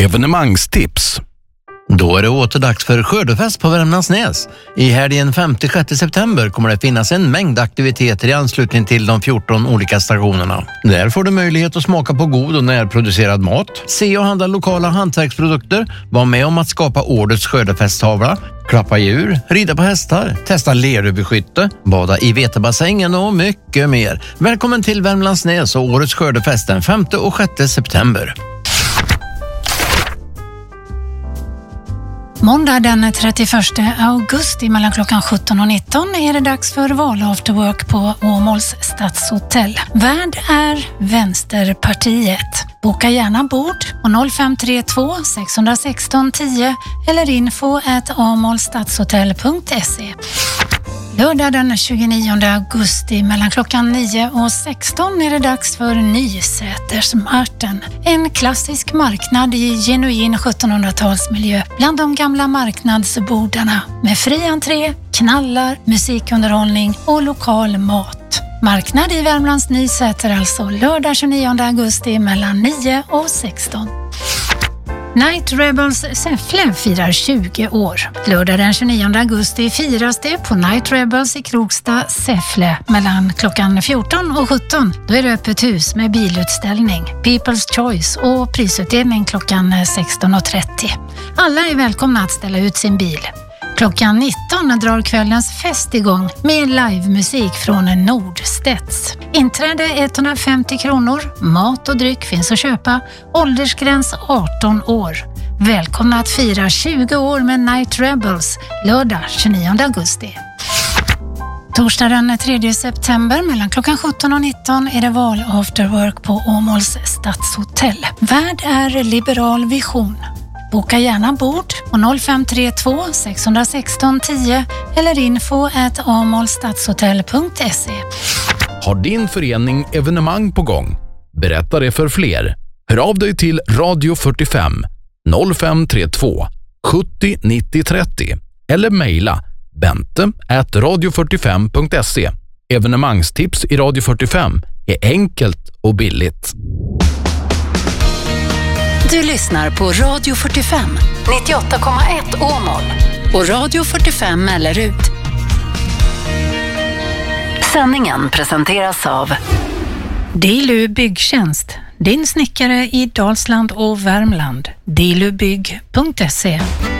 evenemangstips. Då är det åter dags för skördefest på Värmlandsnäs. I helgen 5-6 september kommer det finnas en mängd aktiviteter i anslutning till de 14 olika stationerna. Där får du möjlighet att smaka på god och närproducerad mat, se och handla lokala hantverksprodukter, vara med om att skapa årets skördefesttavla, klappa djur, rida på hästar, testa leröverskytte, bada i vetebassängen och mycket mer. Välkommen till Värmlandsnäs och årets skördefest den 5 och 6 september. Måndag den 31 augusti mellan klockan 17 och 19 är det dags för valafterwork på Åmåls stadshotell. Värd är Vänsterpartiet. Boka gärna bord på 0532 616 10 eller info@amolstadshotell.se. Lördag den 29 augusti mellan klockan 9 och 16 är det dags för Nysätersmarten. En klassisk marknad i genuin 1700-talsmiljö bland de gamla marknadsbordarna med fri entré, knallar, musikunderhållning och lokal mat. Marknad i Värmlands Nysäter alltså lördag 29 augusti mellan 9 och 16. Night Rebels Säffle firar 20 år. Lördag den 29 augusti firas det på Night Rebels i Krokstad, Säffle mellan klockan 14 och 17. Då är det öppet hus med bilutställning, People's Choice och prisutdelning klockan 16.30. Alla är välkomna att ställa ut sin bil. Klockan 19 drar kvällens fest igång med livemusik från Nordstedts. Inträde 150 kronor, mat och dryck finns att köpa, åldersgräns 18 år. Välkomna att fira 20 år med Night Rebels, lördag 29 augusti. Torsdag den 3 september mellan klockan 17 och 19 är det val afterwork på Åmåls stadshotell. Värd är Liberal Vision. Boka gärna bord på 0532 616 10 eller info@amolstadshotell.se. Har din förening evenemang på gång? Berätta det för fler. Hör av dig till Radio 45 0532 70 90 30 eller mejla bente@radio45.se. Evenemangstips i Radio 45 är enkelt och billigt. Du lyssnar på Radio 45, 98,1 Åmål och Radio 45 Mellerud. Sändningen presenteras av Dilu Byggtjänst, din snickare i Dalsland och Värmland. dilubygg.se.